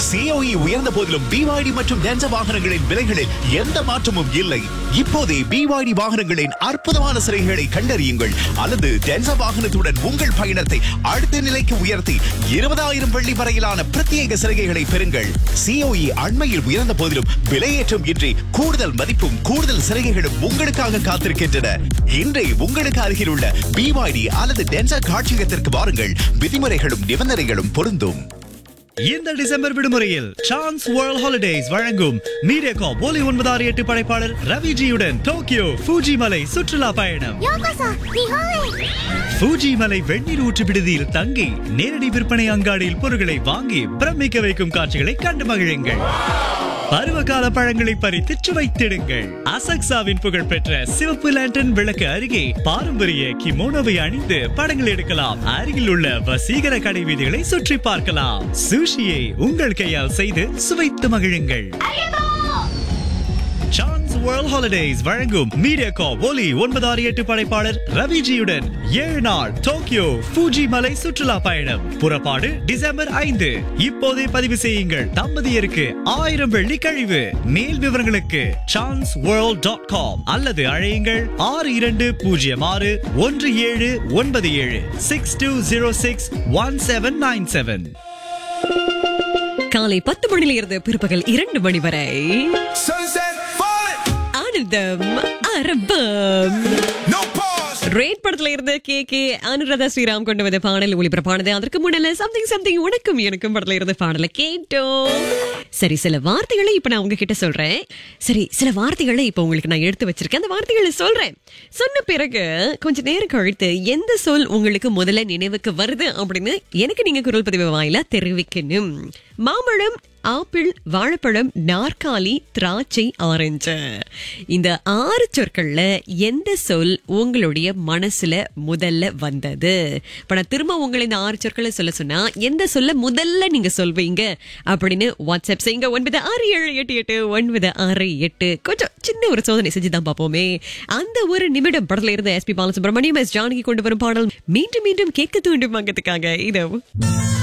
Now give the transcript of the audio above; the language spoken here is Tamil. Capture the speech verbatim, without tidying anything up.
சிஓஇ உயர்ந்த போதிலும் பிவாய்டி மற்றும் டென்சா வாகனங்களின் விலைகளில் எந்த மாற்றமும் இல்லை. இப்போதே பிவாய்டி வாகனங்களின் அற்புதமான சிறைகளை கண்டறியுங்கள் அல்லது டென்சா வாகனத்துடன் உங்கள் பயணத்தை அடுத்த நிலைக்கு உயர்த்தி இருபதாயிரம் வெள்ளி வரையிலான பிரத்யேக சிறைகளை பெறுங்கள். சிஓஇ அண்மையில் உயர்ந்த போதிலும் விலையேற்றம் இன்றி கூடுதல் மதிப்பும் கூடுதல் சிறைகளும் உங்களுக்காக காத்திருக்கின்றன. இன்றே உங்களுக்கு அருகில் உள்ள பிவாய்டி அல்லது டென்சா காட்சியகத்திற்கு வாருங்கள். விதிமுறைகளும் நிபந்தனைகளும் பொருந்தும். இந்த டிசம்பர் விடுமுறையில் சான்ஸ் வேர்ல்ட் ஹாலிடேஸ் வழங்கும் மீடியாகாப் ஒலி ஒன்பது ஆறு எட்டு படைப்பாளர் ரவிஜியுடன் டோக்கியோ ஃபூஜி மலை சுற்றுலா பயணம். ஃபூஜி மலை வெந்நீர் ஊற்று விடுதியில் தங்கி நேரடி விற்பனை அங்காடியில் பொருட்களை வாங்கி பிரமிக்க வைக்கும் காட்சிகளை கண்டு மகிழுங்கள். பருவகால பழங்களை பறித்து சுவைத்திடுங்கள். அசக்சாவின் புகழ்பெற்ற சிவப்பு லேண்டன் விளக்கு அருகே பாரம்பரிய கிமோனோவை அணிந்து படங்கள் எடுக்கலாம். அருகில் உள்ள வசீகர கடை வீதிகளை சுற்றி பார்க்கலாம். சுஷியை உங்கள் கையால் செய்து சுவைத்து மகிழுங்கள். சான்ஸ் வேர்ல்ட் ஹாலிடேஸ் வழங்கும் மீடியாகாப் ஒலி ஒன்பது ஆறு எட்டு படைப்பாளர் ரவிஜியுடன் ஏழு நாள் டோக்கியோ ஃபூஜி மலை சுற்றுலா பயணம். புறப்பாடு டிசம்பர் ஐந்து. இப்போதே பதிவு செய்யுங்கள். தம்பதியருக்கு ஆயிரம் வெள்ளி கழிவு. மேல் விவரங்களுக்கு சான்ஸ் வேர்ல்ட் டாட் காம் அல்லது அழையுங்கள் ஆறு இரண்டு பூஜ்ஜியம் ஆறு ஒன்று ஏழு ஒன்பது ஏழு six two zero six one seven nine seven. காலை பத்து மணியிலிருந்து பிற்பகல் இரண்டு மணி வரை ஆனந்தம் அரபம். ரேட் படத்துல இருந்து கே கே அனுராதா ஸ்ரீராம் கொண்டு வந்த பாடல் ஒளிபரப்பானது. அதற்கு முன்னால சம்திங் சம்திங் உனக்கும் எனக்கும் படத்துல இருந்த பாடலை கேட்டோம். சரி, சில வார்த்தைகளை இப்ப நான் உங்ககிட்ட சொல்றேன். சரி, சில வார்த்தைகளை இப்ப உங்களுக்கு நான் எடுத்து வச்சிருக்கேன். அந்த வார்த்தைகளை சொல்றேன். சொன்ன பிறகு கொஞ்ச நேரம் கழித்து எந்த சொல் உங்களுக்கு முதல்ல நினைவுக்கு வருது அப்படின்னு எனக்கு நீங்க குரல் பதிவு வாயிலா தெரிவிக்கணும். மாம்பழம், ஆப்பிள், வாழைப்பழம், நாற்காலி, திராட்சை, ஆரஞ்சு. இந்த ஆறு சொற்கள்ல எந்த சொல் உங்களுடைய மனசுல முதல்ல வந்தது? இப்ப நான் திரும்ப உங்களை இந்த ஆறு சொற்களை சொல்ல சொன்னா எந்த சொல்ல முதல்ல நீங்க சொல்வீங்க அப்படின்னு வாட்ஸ்அப் செய்யுங்க. ஒன்பது ஆறு ஏழு எட்டு எட்டு ஒன்பது ஆறு எட்டு. கொஞ்சம் சின்ன ஒரு சோதனை செஞ்சுதான் பார்ப்போமே. அந்த ஒரு நிமிடம் படத்துல இருந்த S B Balasubramaniam, S Janaki கொண்டு வரும் பாடல் மீண்டும் மீண்டும் கேட்க தூண்டும் வாங்கிறதுக்காக இதோ